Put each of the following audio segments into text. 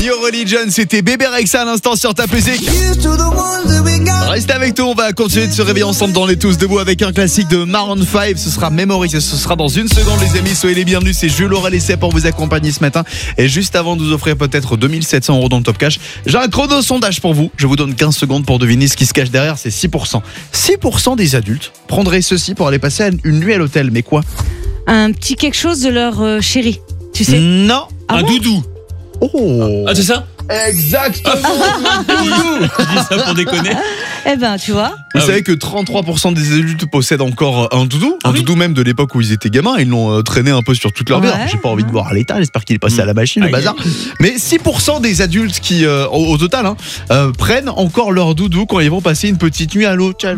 Your Religion, c'était Bébé Rexha à l'instant sur ta musique. Restez avec nous, on va continuer de se réveiller ensemble dans les Tous Debout avec un classique de Maroon 5. Ce sera Memories et ce sera dans une seconde les amis. Soyez les bienvenus, c'est Jules Aurel et Seb pour vous accompagner ce matin. Et juste avant de vous offrir peut-être 2700 € dans le Top Cash, j'ai un chrono sondage pour vous. Je vous donne 15 secondes pour deviner ce qui se cache derrière, c'est 6%. 6% des adultes prendraient ceci pour aller passer une nuit à l'hôtel, mais quoi ? Un petit quelque chose de leur chéri, tu sais. Non. Un doudou. Oh. Ah, c'est ça? Exactement. Je dis ça pour déconner. Eh ben, tu vois. Vous savez que 33% des adultes possèdent encore un doudou. Un doudou même de l'époque où ils étaient gamins. Ils l'ont traîné un peu sur toute leur vie. Ouais, Alors, j'ai pas envie de voir l'état. J'espère qu'il est passé à la machine, le bazar. Mais 6% des adultes qui, au total, prennent encore leur doudou quand ils vont passer une petite nuit à l'hôtel.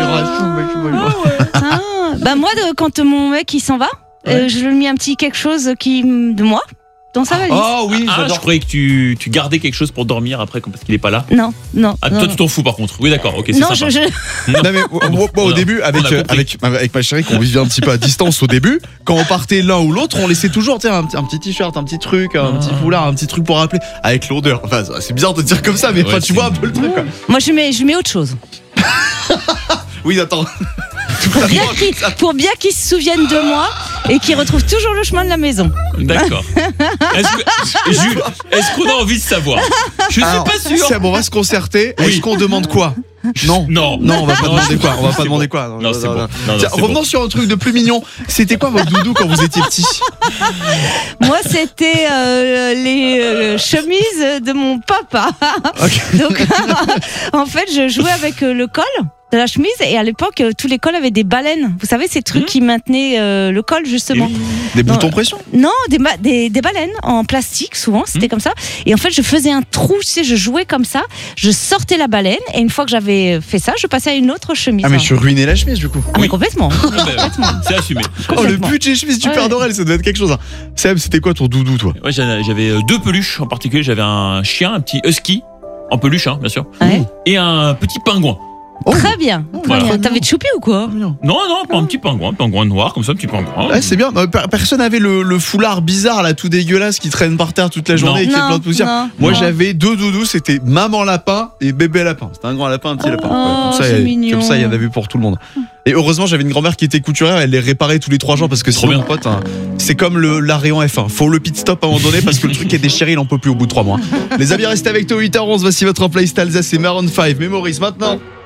Bah moi, quand mon mec il s'en va, je lui ai mis un petit quelque chose de moi dans sa valise. Oh oui, je croyais que tu gardais quelque chose pour dormir après parce qu'il est pas là. Non. Ah, toi tu t'en fous par contre. Oui d'accord, ok, c'est non, sympa. Non mais moi, au début avec ma chérie qu'on vivait un petit peu à distance au début, quand on partait l'un ou l'autre, on laissait toujours un petit t-shirt, un petit truc, un petit foulard, un petit truc pour rappeler avec l'odeur. Enfin, c'est bizarre de dire comme ça, mais tu vois un peu le truc quoi. Moi je mets autre chose. Oui, attends. Pour bien qu'ils se souviennent de moi et qu'ils retrouvent toujours le chemin de la maison. D'accord. Jules, est-ce qu'on a envie de savoir? Je suis pas sûr. C'est bon, on va se concerter. Oui. Est-ce qu'on demande quoi? Non, on va pas demander quoi. On va pas demander quoi. Non, c'est bon. Tiens, revenons sur un truc de plus mignon. C'était quoi votre doudou quand vous étiez petit? Moi, c'était les chemises de mon papa. Okay. Donc, en fait, je jouais avec le col de la chemise et à l'époque, tous les cols avaient des baleines. Vous savez, ces trucs qui maintenaient le col, justement. Des boutons pression? Non, des baleines en plastique, souvent, c'était comme ça. Et en fait, je faisais un trou, tu sais, je jouais comme ça, je sortais la baleine et une fois que j'avais fait ça, je passais à une autre chemise. Ah, mais je ruinais la chemise, du coup. Ah, mais complètement. C'est assumé. Oh, le budget chemise du Père Noël, ça doit être quelque chose. Seb, c'était quoi ton doudou, toi? Ouais, j'avais 2 peluches en particulier. J'avais un chien, un petit husky, en peluche, bien sûr, et un petit pingouin. Oh. Très bien. Voilà. T'avais de choupi ou quoi? Non, pas un petit pingouin noir, comme ça, un petit pingouin. Ouais, c'est bien. Personne n'avait le foulard bizarre, là, tout dégueulasse, qui traîne par terre toute la journée et qui est plein de poussière. Moi, j'avais 2 doudous, c'était maman lapin et bébé lapin. C'était un grand lapin, un petit lapin. Comme ça, il y en avait pour tout le monde. Et heureusement, j'avais une grand-mère qui était couturière, elle les réparait tous les 3 jours parce que sinon, mon pote, c'est comme l'arrêt en F1. Faut le pit stop à un moment donné parce que le truc est déchiré, il en peut plus au bout de 3 mois. Les amis, restez avec nous, 8h11. Voici votre playlist Alsace et Maroon 5. Memories maintenant.